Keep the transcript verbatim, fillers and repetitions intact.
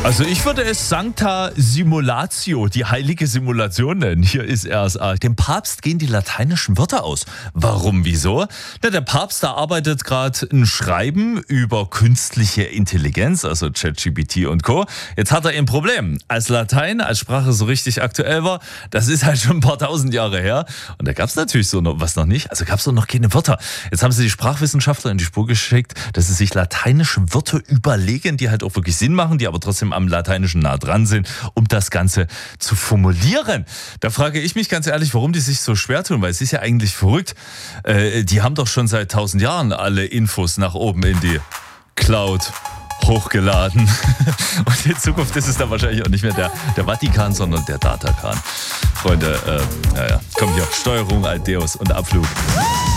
Also ich würde es Sancta Simulatio, die heilige Simulation nennen. Hier ist R S A. Dem Papst gehen die lateinischen Wörter aus. Warum, wieso? Na, der Papst, da arbeitet gerade ein Schreiben über künstliche Intelligenz, also ChatGPT und Co. Jetzt hat er ein Problem. Als Latein, als Sprache so richtig aktuell war, das ist halt schon ein paar tausend Jahre her. Und da gab es natürlich so noch was noch nicht. Also gab es noch keine Wörter. Jetzt haben sie die Sprachwissenschaftler in die Spur geschickt, dass sie sich lateinische Wörter überlegen, die halt auch wirklich Sinn machen, die aber trotzdem am Lateinischen nah dran sind, um das Ganze zu formulieren. Da frage ich mich ganz ehrlich, warum die sich so schwer tun, weil es ist ja eigentlich verrückt. Äh, die haben doch schon seit tausend Jahren alle Infos nach oben in die Cloud hochgeladen. Und in Zukunft ist es dann wahrscheinlich auch nicht mehr der, der Vatikan, sondern der Datakan. Freunde, äh, naja, komm hier, Steuerung, Aldeus und Abflug.